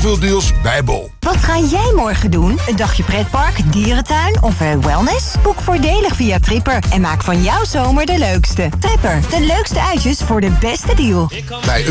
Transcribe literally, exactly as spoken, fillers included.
veel deals bij Bol. Wat ga jij morgen doen? Een dagje pretpark, dierentuin of uh, wellness? Boek voordelig via Tripper en maak van jouw zomer de leukste. Tripper, de leukste uitjes voor de beste deal. Bij